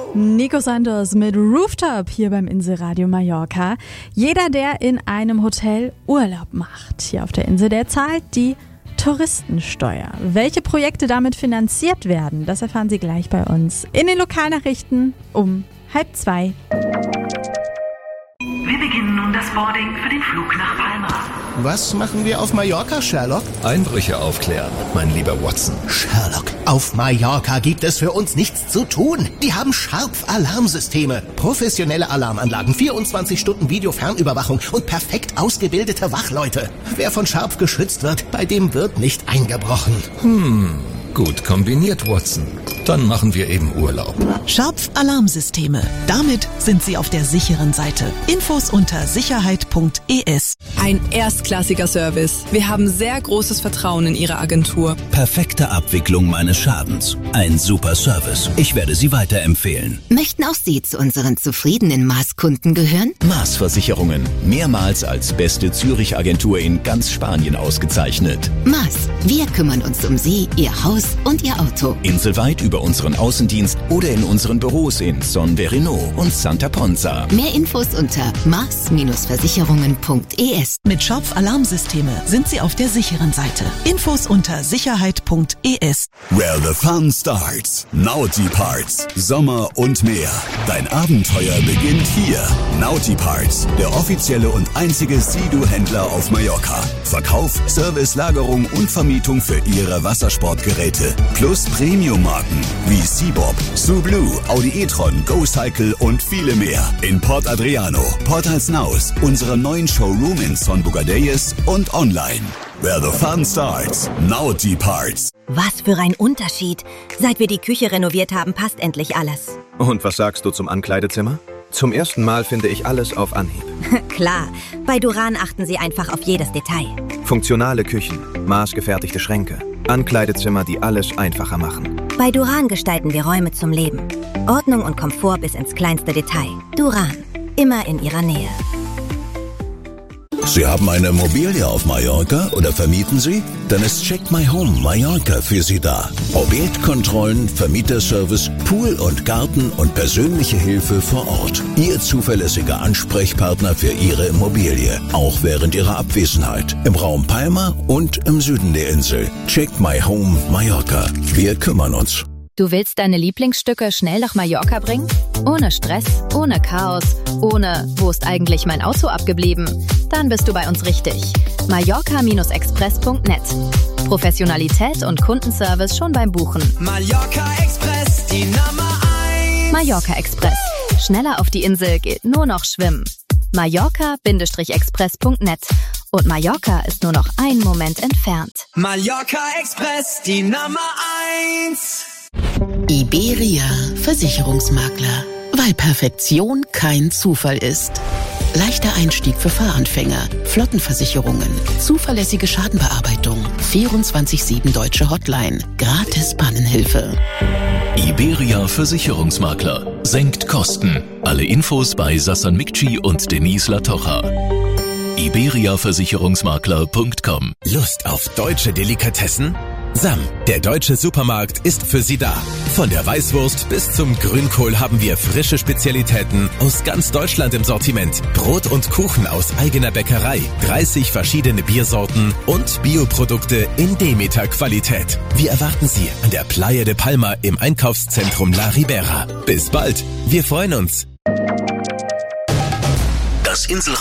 Nico Santos mit Rooftop hier beim Inselradio Mallorca. Jeder, der in einem Hotel Urlaub macht hier auf der Insel, der zahlt die Touristensteuer. Welche Projekte damit finanziert werden, das erfahren Sie gleich bei uns in den Lokalnachrichten um 1:30. Wir beginnen nun das Boarding für den Flug nach Palma. Was machen wir auf Mallorca, Sherlock? Einbrüche aufklären, mein lieber Watson. Sherlock, auf Mallorca gibt es für uns nichts zu tun. Die haben Sharp-Alarmsysteme, professionelle Alarmanlagen, 24 Stunden Videofernüberwachung und perfekt ausgebildete Wachleute. Wer von Sharp geschützt wird, bei dem wird nicht eingebrochen. Gut kombiniert, Watson. Dann machen wir eben Urlaub. Scharpf Alarmsysteme. Damit sind Sie auf der sicheren Seite. Infos unter sicherheit.es. Ein erstklassiger Service. Wir haben sehr großes Vertrauen in Ihre Agentur. Perfekte Abwicklung meines Schadens. Ein super Service. Ich werde Sie weiterempfehlen. Möchten auch Sie zu unseren zufriedenen Maß-Kunden gehören? Maß Versicherungen. Mehrmals als beste Zürich-Agentur in ganz Spanien ausgezeichnet. Maß. Wir kümmern uns um Sie, Ihr Haus und Ihr Auto. Inselweit über unseren Außendienst oder in unseren Büros in Son Verino und Santa Ponza. Mehr Infos unter maß-versicherungen.es. Mit Scharpf Alarmsysteme sind Sie auf der sicheren Seite. Infos unter sicherheit.es. Where the fun starts. Naughty Parts. Sommer und Meer. Dein Abenteuer beginnt hier. Naughty Parts, der offizielle und einzige Sea-Doo-Händler auf Mallorca. Verkauf, Service, Lagerung und Vermietung für Ihre Wassersportgeräte. Plus Premium-Marken wie Seabob, Sublue, Audi e-tron, GoCycle und viele mehr. In Port Adriano, Port Alsnaus, unserem neuen Showroom in Son Bugadeyes und online. Where the fun starts. Naughty Parts. Was für ein Unterschied. Seit wir die Küche renoviert haben, passt endlich alles. Und was sagst du zum Ankleidezimmer? Zum ersten Mal finde ich alles auf Anhieb. Klar, bei Duran achten Sie einfach auf jedes Detail. Funktionale Küchen, maßgefertigte Schränke, Ankleidezimmer, die alles einfacher machen. Bei Duran gestalten wir Räume zum Leben. Ordnung und Komfort bis ins kleinste Detail. Duran, immer in Ihrer Nähe. Sie haben eine Immobilie auf Mallorca oder vermieten Sie? Dann ist Check My Home Mallorca für Sie da. Objektkontrollen, Vermieterservice, Pool und Garten und persönliche Hilfe vor Ort. Ihr zuverlässiger Ansprechpartner für Ihre Immobilie, auch während Ihrer Abwesenheit. Im Raum Palma und im Süden der Insel. Check My Home Mallorca. Wir kümmern uns. Du willst deine Lieblingsstücke schnell nach Mallorca bringen? Ohne Stress, ohne Chaos, ohne „Wo ist eigentlich mein Auto abgeblieben?" Dann bist du bei uns richtig. Mallorca-express.net. Professionalität und Kundenservice schon beim Buchen. Mallorca Express, die Nummer 1. Mallorca Express. Schneller auf die Insel geht nur noch schwimmen. Mallorca-express.net. Und Mallorca ist nur noch einen Moment entfernt. Mallorca Express, die Nummer 1. Iberia Versicherungsmakler. Weil Perfektion kein Zufall ist. Leichter Einstieg für Fahranfänger, Flottenversicherungen, zuverlässige Schadenbearbeitung, 24/7 deutsche Hotline, gratis Pannenhilfe. Iberia Versicherungsmakler. Senkt Kosten. Alle Infos bei Sassan Mikci und Denise Latocha. iberiaversicherungsmakler.com. Lust auf deutsche Delikatessen? Sam, der deutsche Supermarkt, ist für Sie da. Von der Weißwurst bis zum Grünkohl haben wir frische Spezialitäten aus ganz Deutschland im Sortiment. Brot und Kuchen aus eigener Bäckerei, 30 verschiedene Biersorten und Bioprodukte in Demeter-Qualität. Wir erwarten Sie an der Playa de Palma im Einkaufszentrum La Ribera. Bis bald, wir freuen uns. Das